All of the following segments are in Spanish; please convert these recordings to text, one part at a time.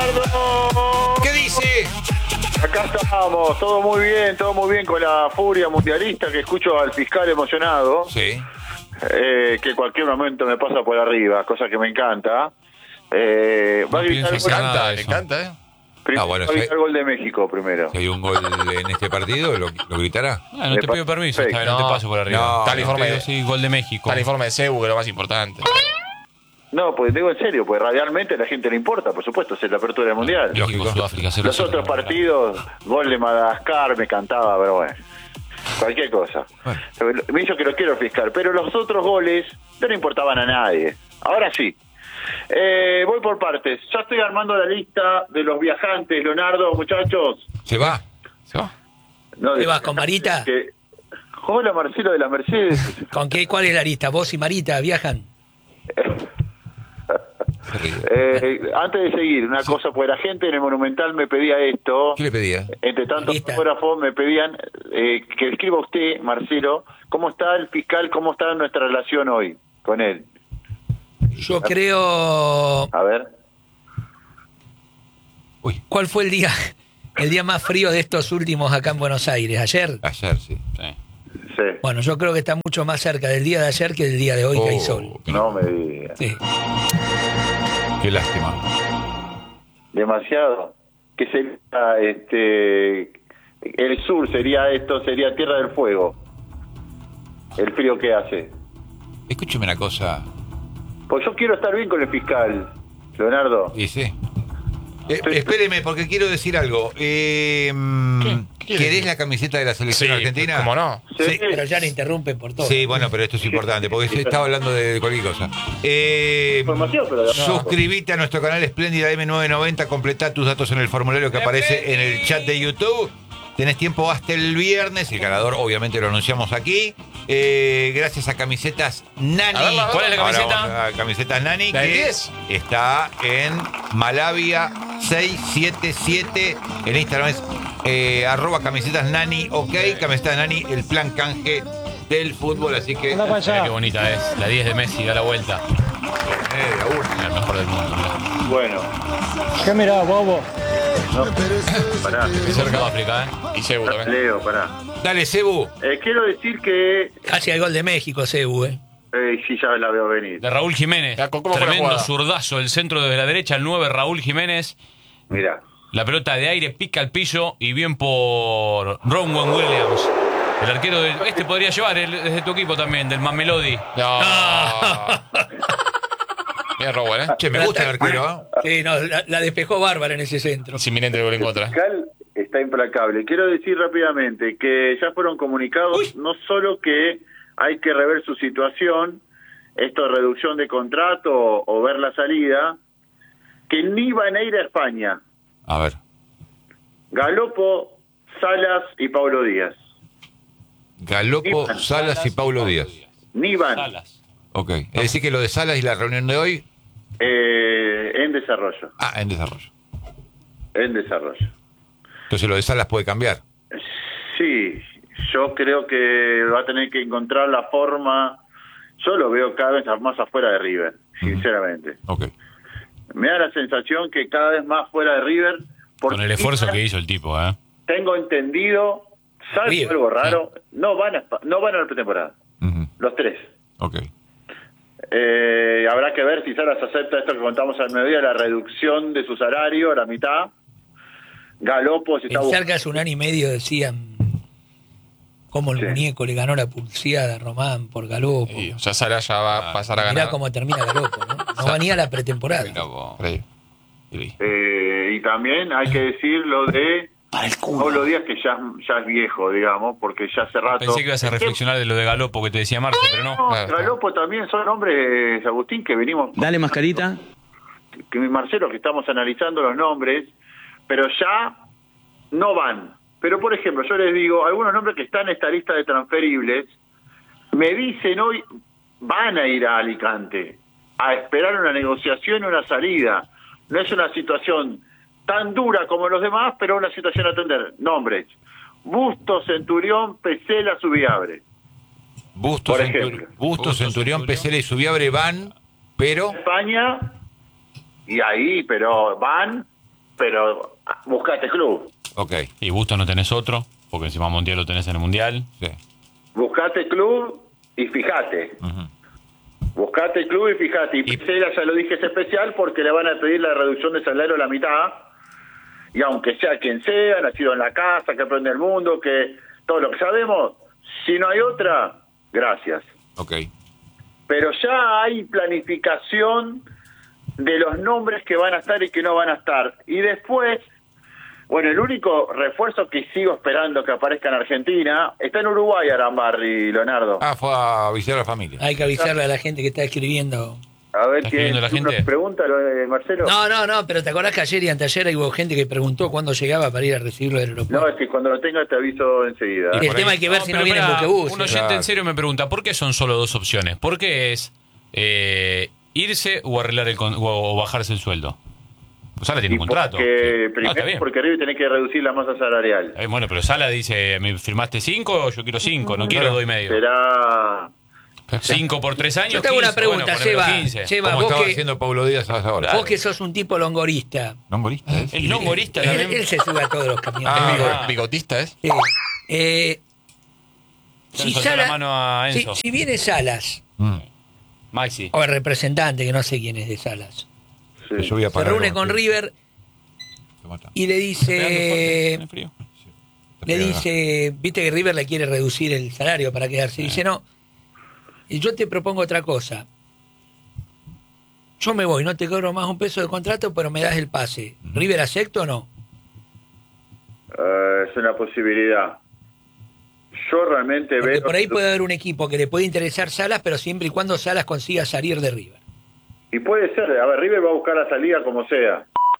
Leonardo. ¿Qué dice? Acá estamos, todo muy bien con la furia mundialista, que escucho al fiscal emocionado, Sí. Que en cualquier momento me pasa por arriba, cosa que me encanta. Va a gritar el gol. Le encanta, ¿eh? Primero bueno, va a si gritar el gol de México primero. Si hay un gol en este partido, ¿lo gritará? Ah, no te pido permiso, esta vez no te paso por arriba. No, Está el no, informe no. de sí, gol de México. Está el informe de CEU, que es lo más importante. No, pues digo en serio, pues radialmente a la gente le importa, por supuesto, es la apertura del mundial. Lógico, Sudáfrica 0-0. Los otros partidos, gol de Madagascar, me cantaba, pero bueno, cualquier cosa. Bueno. Me hizo que lo quiero fiscal, pero los otros goles no le importaban a nadie. Ahora sí. Voy por partes. Ya estoy armando la lista de los viajantes, Leonardo, muchachos. ¿Se va? ¿Se va? No, ¿Te vas con Marita? Hola, Marcelo de la Mercedes. ¿Con qué? ¿Cuál es la lista? ¿Vos y Marita viajan? Antes de seguir, una cosa, pues la gente en el Monumental me pedía esto. ¿Qué le pedía? Entre tantos Lista. fotógrafos me pedían que escriba usted, Marcelo, cómo está el fiscal, cómo está nuestra relación hoy con él. Yo creo... A ver. Uy, ¿Cuál fue el día más frío de estos últimos acá en Buenos Aires? ¿Ayer? ayer sí. Sí. Bueno, yo creo que está mucho más cerca del día de ayer que del día de hoy que hay sol. No me digas. Sí. Qué lástima. Demasiado. Que sería el sur sería Tierra del Fuego. El frío que hace. Escúcheme una cosa. Pues yo quiero estar bien con el fiscal, Leonardo. Y sí. Espéreme, porque quiero decir algo. ¿Qué quiere ¿Querés decir? la camiseta de la selección argentina? ¿Cómo no? Sí. Pero ya le interrumpen por todo. Sí, bueno, pero esto es importante, porque se estaba hablando de cualquier cosa. Información, pero Suscríbete a nuestro canal Espléndida M990, completá tus datos en el formulario que aparece en el chat de YouTube. Tenés tiempo hasta el viernes, el ganador obviamente lo anunciamos aquí. Gracias a Camisetas Nani. A verla, ¿cuál es la Ahora camiseta? vamos a Camisetas Nani, ¿La de que 10? está en Malavia 677. En Instagram es @ Camisetas Nani, ok. Camisetas Nani, el plan canje del fútbol, así que... Mirá qué bonita es. La 10 de Messi, da la vuelta. El mejor del mundo. Mirá. bueno. ¿Qué mirá, bobo? No, pará. De cerca de África, ¿eh? Y CEU también. Leo, pará. Dale, Cebu. Quiero decir que... Casi el gol de México, CEU, sí, ya la veo venir. De Raúl Jiménez. ¿Cómo fue la Tremendo jugada? zurdazo. El centro desde la derecha, el 9, Raúl Jiménez. Mira. La pelota de aire pica al piso y bien por Ronwen Williams. El arquero del... Este podría llevar, es de tu equipo también, del Mamelodi. No. Bien, Robert, ¿eh? Che, me gusta el arquero, ¿eh? Sí, no, la despejó Bárbara en ese centro. Es inminente de gol en contra. Fiscal está implacable. Quiero decir rápidamente que ya fueron comunicados no solo que hay que rever su situación, esto de reducción de contrato o ver la salida, que ni van a ir a España. A ver. Galopo, Salas y Paulo Díaz. Galopo, Salas y Paulo Díaz. Ni van. Salas. Ok. Es decir que lo de Salas y la reunión de hoy... En desarrollo. en desarrollo. En desarrollo. Entonces lo de Salas puede cambiar. Sí, yo creo que va a tener que encontrar la forma. Yo lo veo cada vez más afuera de River, sinceramente. Ok. Me da la sensación que cada vez más fuera de River. Con el esfuerzo que hizo el tipo, ¿eh? Tengo entendido, salvo River, algo raro, no van a la pretemporada. Ujú. Los tres. Ok. Habrá que ver si Salas acepta esto que contamos al mediodía, la reducción de su salario a la mitad. Galopo se está En cerca hace un año y medio decían cómo el Sí. muñeco le ganó la pulseada a Román por Galopo. Y, o sea, Sara ya va a pasar a Mirá ganar. cómo termina Galopo, ¿no? No va ni a la pretemporada. Increíble. y también hay que decir lo de Pablo Díaz, que ya es viejo, digamos, porque ya hace rato. Pensé que ibas a reflexionar de lo de Galopo que te decía Marce, pero no. No, Claro. Galopo también son hombres, Agustín, que venimos. Dale, mascarita. Que mi Marcelo, que estamos analizando los nombres, pero ya no van. Pero, por ejemplo, yo les digo, algunos nombres que están en esta lista de transferibles, me dicen hoy, van a ir a Alicante, a esperar una negociación y una salida. No es una situación tan dura como los demás, pero una situación a atender. Nombres: Bustos, Centurión, Pesela, Subiabre. Bustos, Por ejemplo. Centurión, Pesela y Subiabre van, pero... España, y ahí, pero van, pero buscate club. Ok. Y Bustos no tenés otro, porque encima Montiel lo tenés en el Mundial. Sí. Buscate club y fíjate. Ujú. Buscate el club y fíjate. Y Pesela, ya lo dije, es especial porque le van a pedir la reducción de salario a la mitad. Y aunque sea quien sea, nacido en la casa, que aprende el mundo, que todo lo que sabemos, si no hay otra, gracias. Ok. Pero ya hay planificación de los nombres que van a estar y que no van a estar. Y después, bueno, el único refuerzo que sigo esperando que aparezca en Argentina está en Uruguay, Arambarri, Leonardo. Ah, fue a visitar a la familia. Hay que avisarle a la gente que está escribiendo. A ver ¿Está qué escribiendo la gente? nos pregunta, Marcelo. No, pero ¿te acordás que ayer y anteayer hubo gente que preguntó cuándo llegaba para ir a recibirlo del aeropuerto? No, es que cuando lo tenga te aviso enseguida. El tema hay que ver si no pero viene en pará, buquebús. Un oyente en serio me pregunta, ¿por qué son solo dos opciones? ¿Por qué es irse o arreglar o bajarse el sueldo? Pues Sala tiene un contrato. Porque, Sí. primero, Está bien. porque River tiene que reducir la masa salarial. Bueno, pero Sala dice, ¿me firmaste 5? Yo quiero 5, no quiero 2,5. Será... 5 por 3 años. Yo te hago una 15, pregunta, bueno, ponelo Seba. 15. Seba, Como vos estaba que, haciendo Paulo Díaz ahora. vos que sos un tipo longorista. ¿Longorista? El longorista Él, también. él se sube a todos los camiones. Bigotista es. Sí. Si, soltó la Salas- mano a Enzo. si viene Salas, Maxi. o el representante, que no sé quién es de Salas, Sí. Yo voy a se parar reúne con River y le dice, viste que River le quiere reducir el salario para quedarse. Dice, no, y yo te propongo otra cosa. Yo me voy, no te cobro más un peso de contrato, pero me das el pase. ¿River acepta o no? Es una posibilidad. Yo realmente Porque veo... por ahí puede haber un equipo que le puede interesar Salas, pero siempre y cuando Salas consiga salir de River. Y puede ser, a ver, River va a buscar la salida como sea.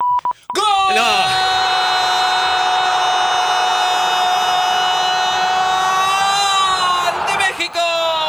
¡Gol de México!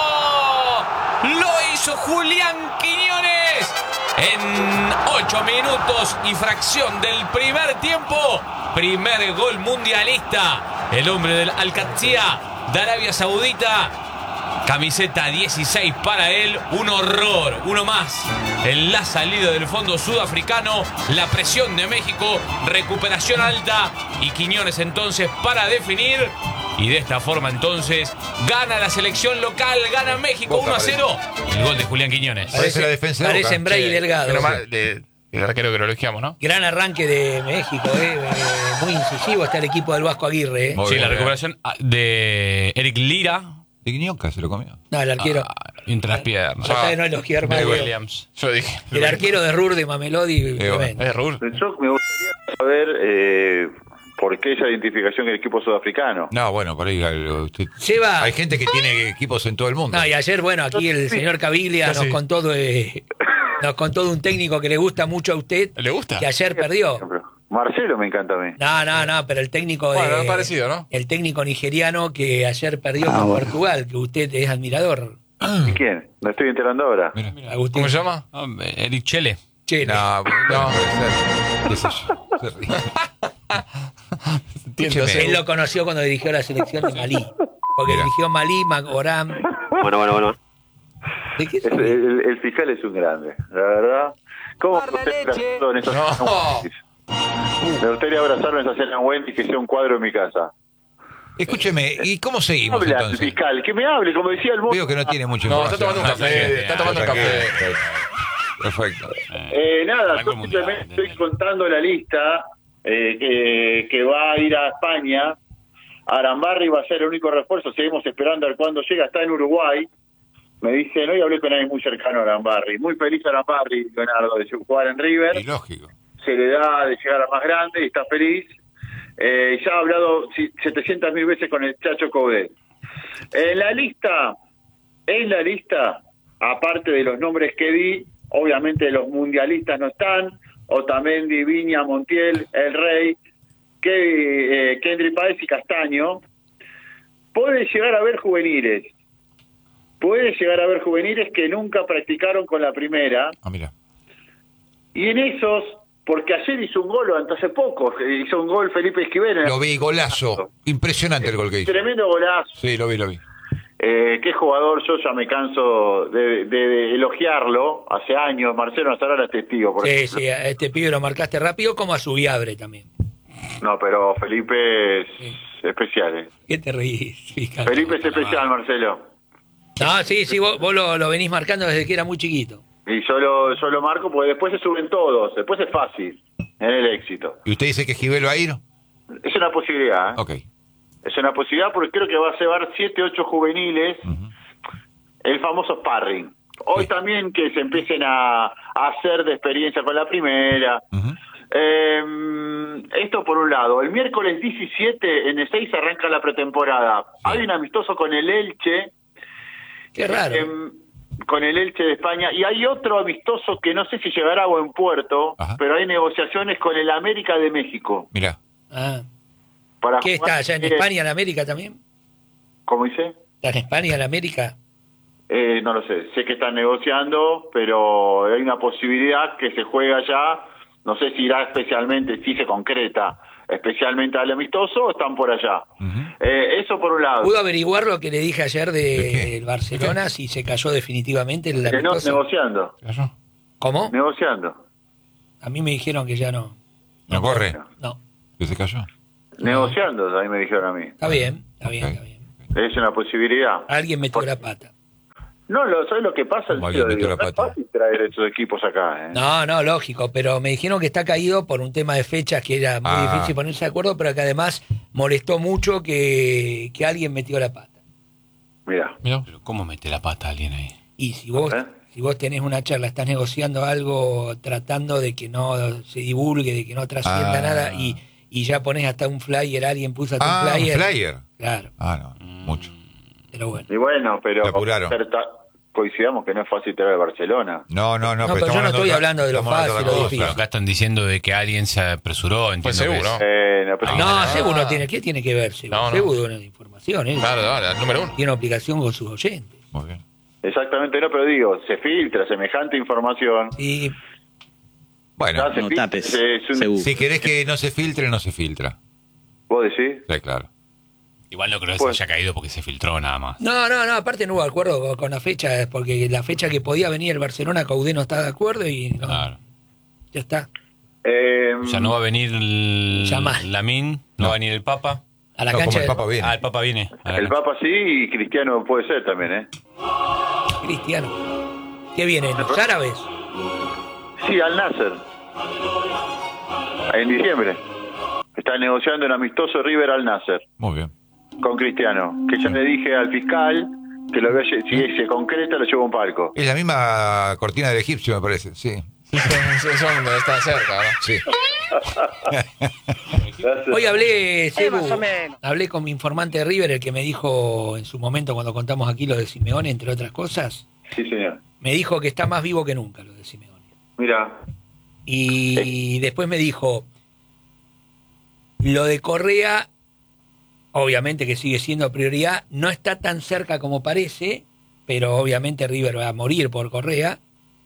Lo hizo Julián Quiñones en 8 minutos y fracción del primer tiempo. Primer gol mundialista. El hombre del Al-Qadsiya de Arabia Saudita. Camiseta 16 para él, un horror, uno más. En la salida del fondo sudafricano, la presión de México, recuperación alta y Quiñones entonces para definir. Y de esta forma entonces gana la selección local, gana México Boca 1-0. El gol de Julián Quiñones. Parece la defensa de Boca. Parecen Bray y Delgado. Menos mal el arquero que lo elogiamos, ¿no? Gran arranque de México, muy incisivo está el equipo del Vasco Aguirre. Muy Sí, bien, la bien. recuperación de Eric Lira. Tignoca se lo comió. No, el arquero. Entre las piernas. Tratá de no elogiar más. De Diego. Williams. Yo dije. El arquero de Rur de Mamelodi. tremendo. Es Rur. Yo me gustaría saber por qué esa identificación con el equipo sudafricano. No, bueno, por ahí Seba. hay gente que tiene equipos en todo el mundo. No, y ayer, bueno, aquí el señor Caviglia nos contó de un técnico que le gusta mucho a usted. ¿Le gusta? Que ayer perdió. Marcelo me encanta a mí. No, pero el técnico Bueno, es parecido, ¿no? el técnico nigeriano que ayer perdió con Portugal, que usted es admirador. ¿Y quién? Me estoy enterando ahora. Agustín. ¿Cómo se llama? Eric Chele. Che, No, no puede ser. ¿Qué sé yo? Se ríe. Entiendo, Escúcheme. él lo conoció cuando dirigió la selección de Malí. Porque Mira. dirigió Malí, Oram. Bueno. ¿De qué se El, ríe? el fiscal es un grande, la verdad. ¿Cómo abrazarlo en esta No. cena Wendy's? Me gustaría abrazarlo en esa cena Wendy que sea un cuadro en mi casa. Escúcheme, ¿y cómo seguimos Habla el entonces? fiscal, que me hable, como decía el Veo que no tiene mucho No, está tomando un café. Está tomando un café. Perfecto. Nada, Arrancó yo el simplemente mundial. estoy contando la lista que va a ir a España. Arambarri va a ser el único refuerzo, seguimos esperando a ver cuándo llega, está en Uruguay. Me dicen, hoy hablé con alguien muy cercano a Arambarri, muy feliz Arambarri, Leonardo, de jugar en River, Y lógico. se le da de llegar a más grande y está feliz. Ya ha hablado 700.000 veces con el Chacho Coudet. En la lista, aparte de los nombres que di, obviamente los mundialistas no están, Otamendi, Viña, Montiel, El Rey, Kendry Páez y Castaño. Puede llegar a haber juveniles que nunca practicaron con la primera, Ah, mira. y en esos, porque ayer hizo un gol, o hace poco, hizo un gol Felipe Esquivel. Lo vi, golazo. Impresionante el gol que hizo. Tremendo golazo. Sí, lo vi. ¿Qué jugador? Yo ya me canso de elogiarlo hace años. Marcelo Nazarala es testigo. Por ejemplo. Sí, a este pibe lo marcaste rápido, como a Subiabre también. No, pero Felipe es especial. ¿Qué te reís, fiscal? Felipe es especial, Marcelo. No, sí, vos lo venís marcando desde que era muy chiquito. Y yo lo marco porque después se suben todos. Después es fácil en el éxito. ¿Y usted dice que Esquivel va a ir? Es una posibilidad. Ok. Es una posibilidad porque creo que va a llevar 7, 8 juveniles. El famoso sparring. Hoy también que se empiecen a hacer de experiencia con la primera. Esto por un lado. El miércoles 17 en E6 arranca la pretemporada. Hay un amistoso con el Elche. Qué raro. Con el Elche de España. Y hay otro amistoso que no sé si llegará a buen puerto, pero hay negociaciones con el América de México. Mirá. Para ¿Qué está allá en España, en América también? ¿Cómo dice? ¿Está en España, en América? No lo sé. Sé que están negociando, pero hay una posibilidad que se juega allá. No sé si irá especialmente, si se concreta especialmente al amistoso o están por allá. Eso por un lado. ¿Pudo averiguar lo que le dije ayer del Barcelona, si se cayó definitivamente el amistoso? Negociando. ¿Cómo? Negociando. A mí me dijeron que ya no. ¿No corre? No. ¿Que se cayó? Negociando, ahí me dijeron a mí. Está bien. Es una posibilidad. Alguien metió la pata. No, ¿sabes lo que pasa? No es fácil traer estos equipos acá. No, lógico, pero me dijeron que está caído por un tema de fechas que era muy difícil ponerse de acuerdo, pero que además molestó mucho que alguien metió la pata. Mira. Pero ¿cómo mete la pata alguien ahí? Y si vos tenés una charla, estás negociando algo, tratando de que no se divulgue, de que no trascienda nada, y ya ponés hasta un flyer, alguien puso hasta un flyer. ¿Un flyer? Claro. No, mucho. Pero bueno. Y bueno, pero coincidamos que no es fácil traer a Barcelona. No, pero yo no estoy hablando de lo fácil, lo difícil. Pero acá están diciendo de que alguien se apresuró. Pues seguro. No, Sebu no tiene. ¿Qué tiene que ver Sebu? No. Sebu da una información. Claro, el número uno. Tiene una aplicación con sus oyentes. Muy bien. Exactamente, no, pero digo, se filtra semejante información. Y bueno, no tapes, Sebu. Si querés que no se filtre, no se filtra. ¿Vos decís? Sí, claro. Igual no creo que se haya caído porque se filtró nada más. No, aparte no hubo acuerdo con la fecha, porque la fecha que podía venir el Barcelona, Caudé no está de acuerdo y no, Claro. ya está. O sea, no va a venir Lamine, no va a venir el Papa. A la No, cancha como el Papa viene. El Papa viene. El Papa sí y Cristiano puede ser también, ¿eh? Cristiano. ¿Qué vienen? ¿Los árabes? Sí, Al Nasser. En diciembre. Está negociando un amistoso River Al Nasser. Muy bien. Con Cristiano. Que ya le dije al fiscal que lo si se concreta lo llevo a un palco. Es la misma cortina del egipcio, me parece, sí. Está cerca, ¿no? Sí. Hoy hablé, Sebu, hablé con mi informante de River, el que me dijo en su momento cuando contamos aquí lo de Simeone, entre otras cosas. Sí, señor. Me dijo que está más vivo que nunca lo de Simeone. Mira. Y después me dijo, lo de Correa, obviamente que sigue siendo prioridad, no está tan cerca como parece, pero obviamente River va a morir por Correa.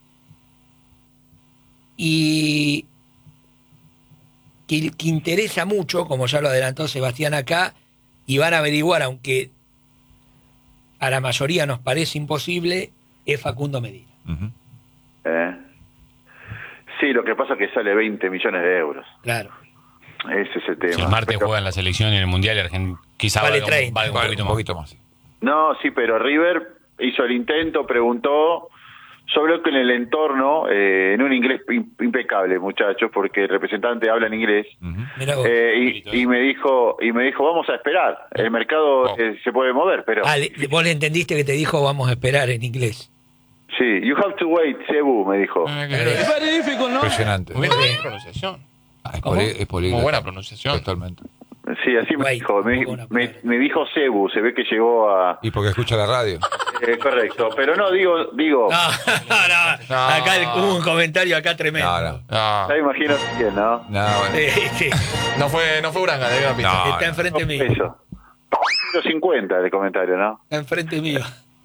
Y que interesa mucho, como ya lo adelantó Sebastián acá, y van a averiguar, aunque a la mayoría nos parece imposible, es Facundo Medina. Uh-huh. Sí, lo que pasa es que sale 20 millones de euros. Claro. Ese es el tema. Si el martes juega en la selección y en el Mundial, quizá Vale valga 30. un poquito más. Sí. No, sí, pero River hizo el intento, preguntó. Yo creo que en el entorno, en un inglés impecable, muchachos, porque el representante habla en inglés, Mirá vos. y me dijo, vamos a esperar, el mercado se puede mover, pero... Vos le entendiste que te dijo vamos a esperar en inglés. Sí, you have to wait, Cebu, me dijo. Impresionante. Muy bien pronunciación. Es políglota. Muy buena pronunciación. Totalmente. Sí, así me dijo, me dijo Cebu, se ve que llegó a... Y porque escucha la radio. Correcto, pero no, digo... No. Acá hubo un comentario acá tremendo. No. Ya imagino bien, ¿no? No, bueno. Sí. No fue Uranga, le dio una pista. No. Está enfrente mío. Eso. 150 de comentario, ¿no? Está enfrente mío.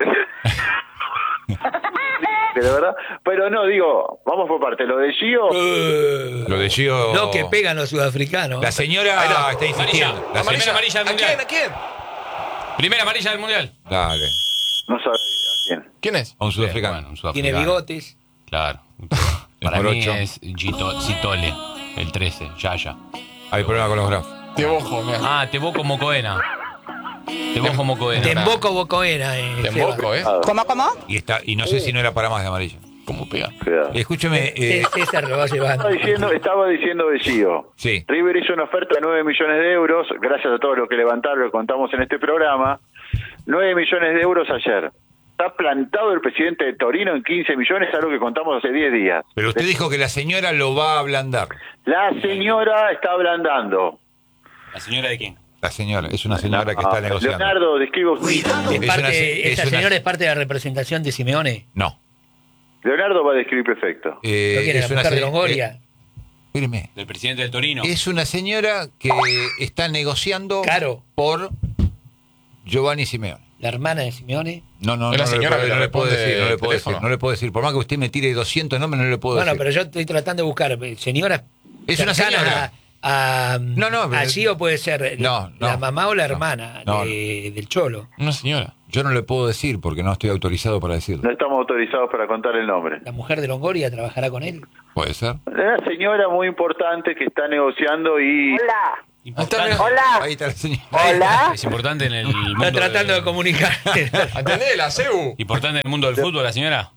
De verdad, pero no, digo, vamos por parte, lo de Gio... Lo de Gio... Lo que pegan los sudafricanos. La señora está insistiendo. Amarilla del Mundial. ¿A quién? Primera amarilla del Mundial. Dale. No sabe a quién. ¿Quién es? A un Bueno, sudafricano. un Tiene sudafricano. bigotes. Claro. Para mí morocho. es Citole, el 13, Yaya. Hay problema con los grafos. Tío Bojo, mira. Ah, Teboco Mocoena. Teboco Mocoena. Temboco Bocoena. Temboco, ¿eh? Y no sé si no era para más de amarillo. ¿Cómo pega? Cuidado. Escúcheme. César lo va llevando. Estaba diciendo Bellío. Sí. River hizo una oferta de 9 millones de euros, gracias a todo lo que levantaron, lo que contamos en este programa. 9 millones de euros ayer. Está plantado el presidente de Torino en 15 millones, algo que contamos hace 10 días. Pero usted dijo que la señora lo va a ablandar. La señora está ablandando. ¿La señora de quién? La señora, es una señora que está negociando. Leonardo, describe usted. ¿Esa señora es parte de la representación de Simeone? No. Leonardo va a describir perfecto. ¿Lo quiere la mujer de Longoria? Espéreme. Del presidente del Torino. Es una señora que está negociando Claro. por Giovanni Simeone. ¿La hermana de Simeone? No, Es la señora que no le le puedo responde decir, no le el puedo decir, teléfono. no le puedo decir. Por más que usted me tire 200 nombres, no le puedo Bueno, decir. pero yo estoy tratando de buscar señoras Es una cercanas señora. No, pero- allí o puede ser No, la no, mamá o la no, hermana no. del Cholo. Una señora. Yo no le puedo decir porque no estoy autorizado para decirlo. No estamos autorizados para contar el nombre. La mujer de Longoria trabajará con él. ¿Puede ser? Una señora muy importante que está negociando y... Importante. Ahí está la señora. Es importante en el mundo. Está tratando de comunicar. Atendela, Cebu. Importante en el mundo del fútbol, la señora.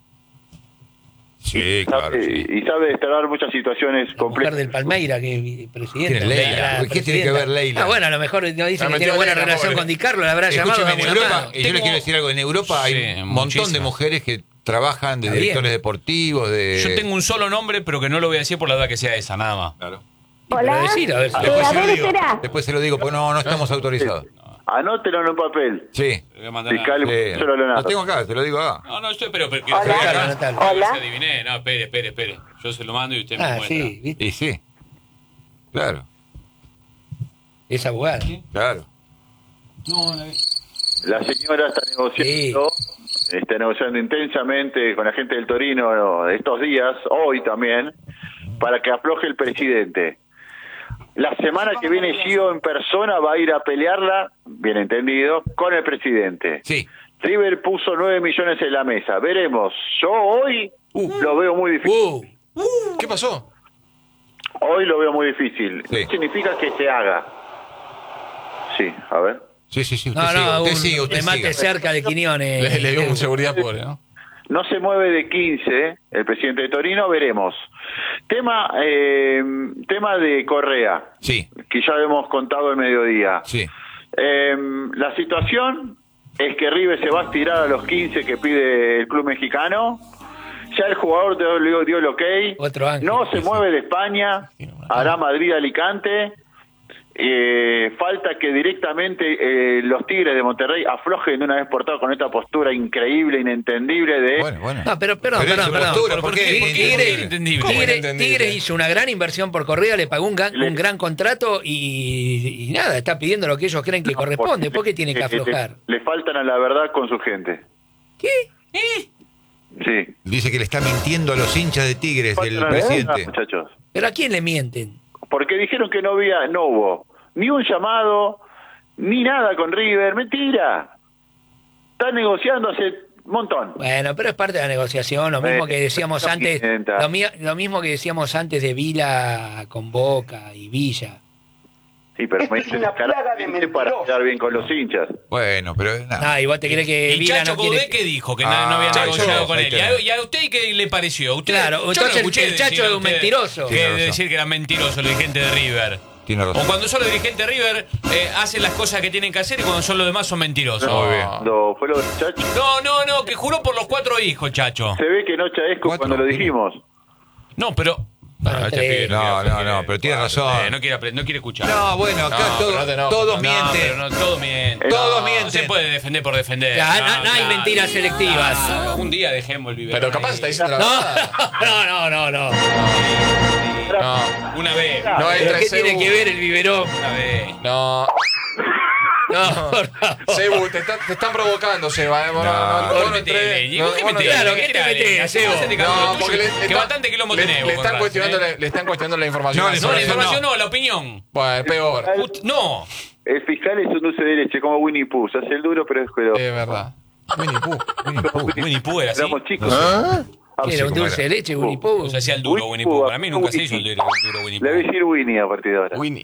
Sí, claro. Sí. y sabe destrabar muchas situaciones La mujer complejas. del Palmeira, que es presidenta. ¿Quién es Leila? La ¿Qué tiene que ver Leila? Ah, bueno, a lo mejor no dice La que metió tiene buena Leila, relación pobre. con Di Carlo, la habrá llamado. Escúcheme, en dame una Europa, mano. y yo le quiero decir algo, en Europa hay Sí, un montón de muchísimas. mujeres que trabajan de Está bien. directores deportivos, de... Yo tengo un solo nombre, pero que no lo voy a decir por la duda que sea esa, nada más. Claro. Pero decir, a ver si Después a se lo ver, digo. espera. Después se lo digo, porque no estamos autorizados. Anótelo en un papel. Sí. Le voy a mandar Fiscal, Sí. solo Lo Leonardo. tengo acá, te lo digo acá. No, estoy, pero que Hola. Anotalo, anotalo. Hola. Se adiviné. No, espere. Yo se lo mando y usted me Ah, muestra. sí, ¿viste? Y sí. Claro, Es abogada. claro. La señora está negociando intensamente con la gente del Torino estos días, hoy también, para que afloje el presidente. La semana que viene Gio en persona va a ir a pelearla, bien entendido, con el presidente. Sí. River puso 9 millones en la mesa. Veremos. Yo hoy lo veo muy difícil. ¿Qué pasó? Hoy lo veo muy difícil. Sí. ¿Qué significa que se haga? Sí, a ver. Sí, usted No, siga, no, usted un siga, usted remate siga. cerca de Quiñones. Le dio mucha seguridad, pobre, ¿no? No se mueve de 15 el presidente de Torino, veremos. Tema de Correa, Sí, que ya hemos contado el mediodía. sí. La situación es que River se va a estirar a los 15 que pide el club mexicano. Ya el jugador dio el ok. Otro ángel. No se mueve de España, hará Madrid-Alicante. Falta que directamente los Tigres de Monterrey aflojen de una vez por todas con esta postura increíble, inentendible de... Bueno. No, pero perdón. Pero es su postura, ¿por qué? Tigre Hizo una gran inversión por Correa, le pagó un gran contrato y nada, está pidiendo lo que ellos creen que corresponde. ¿Por qué tiene que aflojar? Le faltan a la verdad con su gente. ¿Qué? Sí. Dice que le está mintiendo a los hinchas de Tigres Faltan del a la verdad, presidente. muchachos. ¿Pero a quién le mienten? Porque dijeron que no hubo ni un llamado, ni nada con River. Mentira. Están negociando hace un montón. Bueno, pero es parte de la negociación, lo mismo que decíamos no antes, mienta. lo mismo que decíamos antes de Vila con Boca y Villa. Sí, pero me es una plaga de para mentirosos. quedar bien con los hinchas. Bueno, pero nada. Ah, y vos te crees que ¿Y Vila Chacho no quiere... Coudet qué dijo? Que no Ah, había Chacho, negociado con ahí él. tenés. ¿Y a usted qué le pareció? ¿Usted, Claro, yo no entonces escuché el Chacho decir a es un usted mentiroso. Tiene razón. decir que era mentiroso el dirigente de River. Tiene razón. O cuando son los dirigentes de River, hacen las cosas que tienen que hacer y cuando son los demás son mentirosos. Muy bien. Fue lo de Chacho. No, que juró por los 4 hijos, Chacho. Se ve que no chaesco Cuatro, cuando lo tiene. dijimos. No, pero... Bueno, este tres. pibe No, quiere- pero tiene razón. No quiere escuchar. No, bueno, acá No, pero no te enojes. todos No, mienten. pero no, todo miente. Todos No mienten. se puede defender por defender. Claro, no hay mentiras selectivas. Un día dejemos el biberón. Pero capaz está diciendo la No, verdad. no. No, Una vez. no ¿Pero entra qué ese tiene que ver el biberón? Una vez. No. No, por favor. Sebu, te están provocando, Seba. ¿Qué metés, Diego? ¿Qué metés? Claro, ¿qué te metés, Sebo? No, porque Que bastante quilombo tenés. le vos están con cuestionando, Racing, le están cuestionando la información. No, la No, la información información no, la opinión. Bueno, peor. No. El fiscal es un dulce de leche, como Winnie Pooh. Se hace el duro, pero es que Es verdad. Winnie Pooh. Winnie Pooh era así. éramos chicos. ¿Qué era un ¿cómo dulce de leche, Winnie O Pooh? sea, hacía el duro Winnie Pooh. Para mí nunca se hizo el duro Winnie Le voy a Pooh. decir Winnie a partir de ahora. Winnie.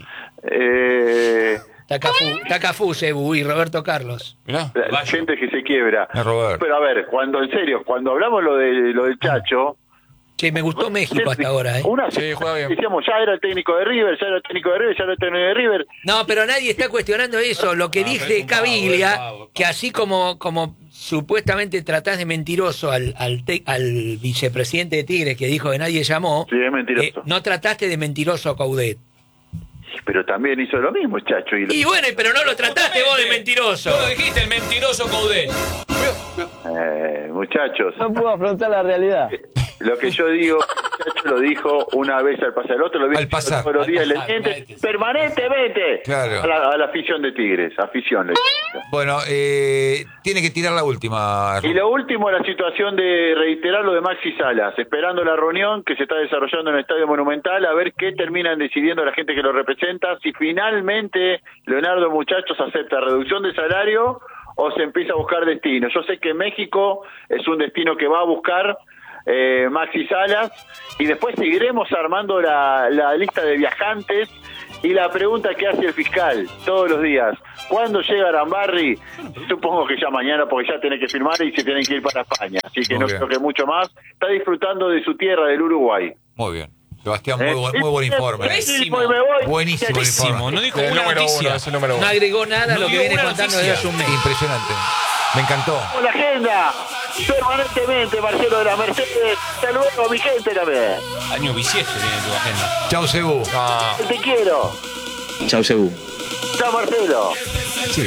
Tacafú, Sebu y Roberto Carlos. Mirá. La gente que se quiebra. Es Roberto. Pero a ver, en serio, cuando hablamos lo del Chacho, Che, me gustó México hasta ahora, ¿eh? Sí, juega bien. decíamos, ya era el técnico de River, ya era el técnico de River, ya era el técnico de River. No, pero nadie está cuestionando eso. Lo que dije pero Caviglia, es un que así como supuestamente tratás de mentiroso al vicepresidente de Tigres que dijo que nadie llamó, Sí, es mentiroso. no trataste de mentiroso a Coudet. Pero también hizo lo mismo, Chacho. Y bueno, pero no lo trataste vos de mentiroso. Tú lo dijiste, el mentiroso Coudet. Muchachos, No puedo afrontar la realidad. lo que yo digo, Chacho lo dijo una vez al pasar, el otro lo vi Al pasar. todos los días, Al le pasar, miente métese. permanentemente Claro. a la afición de Tigres, afición. Bueno, tiene que tirar la última. Y lo último, la situación de reiterar lo de Maxi Salas, esperando la reunión que se está desarrollando en el Estadio Monumental, a ver qué terminan decidiendo la gente que lo representa, si finalmente Leonardo Muchachos acepta reducción de salario o se empieza a buscar destino. Yo sé que México es un destino que va a buscar Maxi Salas, y después seguiremos armando la lista de viajantes y la pregunta que hace el fiscal todos los días: ¿cuándo llega Arambarri? Supongo que ya mañana, porque ya tiene que firmar y se tienen que ir para España, así que Muy no bien. creo que mucho más. Está disfrutando de su tierra, del Uruguay. Muy bien. Sebastián, muy buen informe. Buenísimo. Y me voy. Buenísimo el Buenísimo, informe. no dijo El una número uno, noticia. es el número No uno. agregó nada a No lo que dio viene una contando noticia. desde hace un mes. Impresionante. Me encantó. Con la agenda, permanentemente, Marcelo de la Mercedes. Hasta luego, mi gente también. Año bisiesto tiene tu agenda. Chau, Cebu. Ah. Te quiero. Chau, Sebu. Chao, Marcelo.